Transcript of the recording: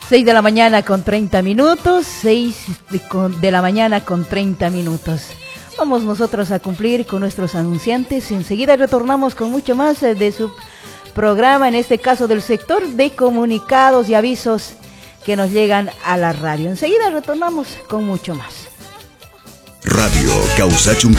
6 de la mañana con 30 minutos, 6 de la mañana con 30 minutos. Vamos nosotros a cumplir con nuestros anunciantes. Enseguida retornamos con mucho más de su programa, en este caso del sector de comunicados y avisos que nos llegan a la radio. Enseguida retornamos con mucho más. Radio Causachi